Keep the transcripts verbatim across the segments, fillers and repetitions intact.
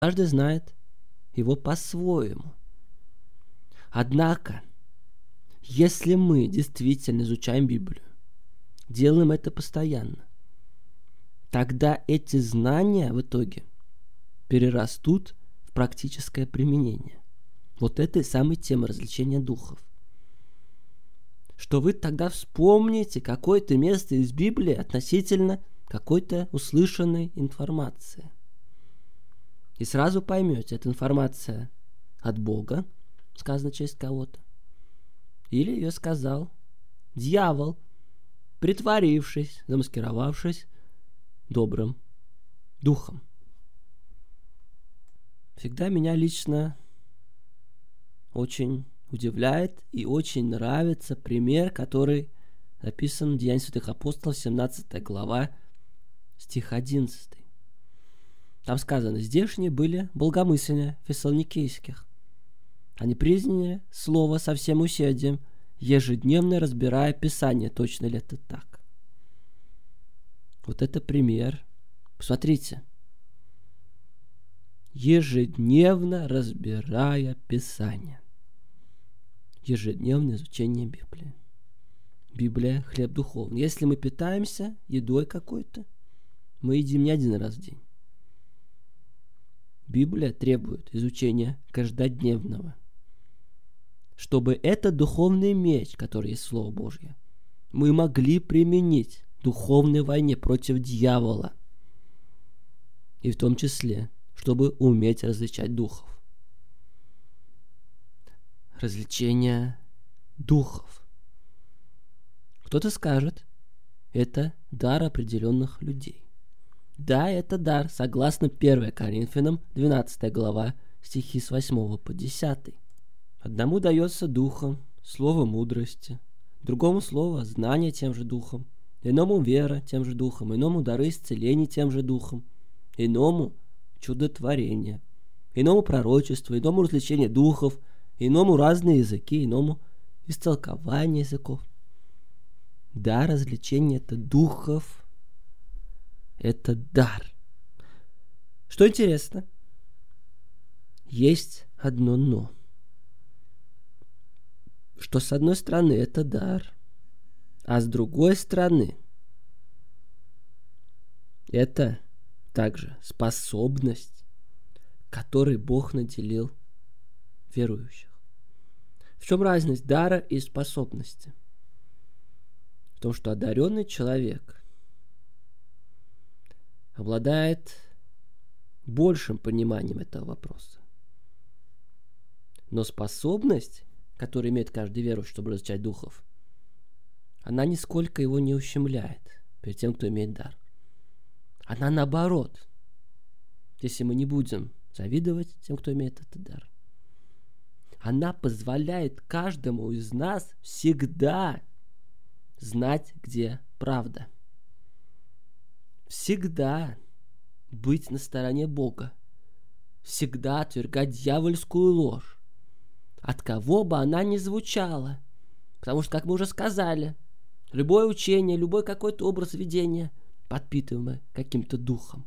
Каждый знает его по-своему. Однако, если мы действительно изучаем Библию, делаем это постоянно, тогда эти знания в итоге перерастут в практическое применение. Вот этой самой темы развлечения духов. Что вы тогда вспомните какое-то место из Библии относительно какой-то услышанной информации. И сразу поймете, эта информация от Бога, сказано через кого-то, или ее сказал дьявол, притворившись, замаскировавшись добрым духом. Всегда меня лично очень удивляет и очень нравится пример, который написан в Деяниях святых апостолов, семнадцатая глава, стих одиннадцатый. Там сказано: «Здешние были благомысления фессалоникийских. Они приняли слово со всем усердием, ежедневно разбирая Писание, точно ли это так». Вот это пример. Посмотрите. Ежедневно разбирая Писание. Ежедневное изучение Библии. Библия – хлеб духовный. Если мы питаемся едой какой-то, мы едим не один раз в день. Библия требует изучения каждодневного, чтобы этот духовный меч, который есть Слово Божье, мы могли применить в духовной войне против дьявола. И в том числе, чтобы уметь различать духов. Развлечение духов. Кто-то скажет, это дар определенных людей. Да, это дар, согласно первое Коринфянам, двенадцатая глава, стихи с восьмого по десятый. Одному дается духом слово мудрости, другому слово знания тем же духом, иному вера тем же духом, иному дары исцеления тем же духом, иному чудотворение, иному пророчество, иному развлечение духов, иному разные языки, иному истолкование языков. Да, развлечение это духов, это дар. Что интересно, есть одно но. Что с одной стороны это дар, а с другой стороны это также способность, которой Бог наделил верующих. В чем разность дара и способности? В том, что одаренный человек обладает большим пониманием этого вопроса. Но способность, которую имеет каждый верующий, чтобы различать духов, она нисколько его не ущемляет перед тем, кто имеет дар. Она наоборот, если мы не будем завидовать тем, кто имеет этот дар, она позволяет каждому из нас всегда знать, где правда. Всегда быть на стороне Бога. Всегда отвергать дьявольскую ложь, от кого бы она ни звучала. Потому что, как мы уже сказали, любое учение, любой какой-то образ видения подпитываемый каким-то духом.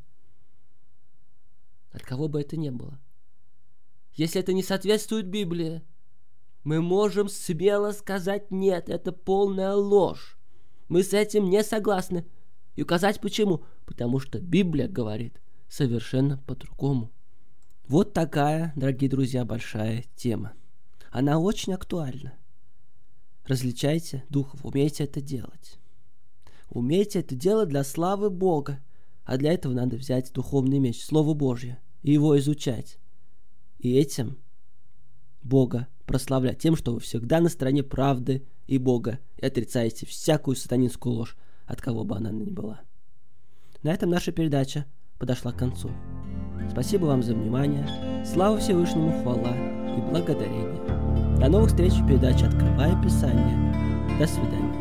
От кого бы это ни было. Если это не соответствует Библии, мы можем смело сказать: нет, это полная ложь. Мы с этим не согласны. И указать почему. Потому что Библия говорит совершенно по-другому. Вот такая, дорогие друзья, большая тема. Она очень актуальна. Различайте духов, умейте это делать. Умейте это делать для славы Бога. А для этого надо взять духовный меч, Слово Божье, и его изучать. И этим Бога прославлять, тем, что вы всегда на стороне правды и Бога, и отрицаете всякую сатанинскую ложь, от кого бы она ни была. На этом наша передача подошла к концу. Спасибо вам за внимание. Слава Всевышнему, хвала и благодарение. До новых встреч в передаче «Открывая Писание». До свидания.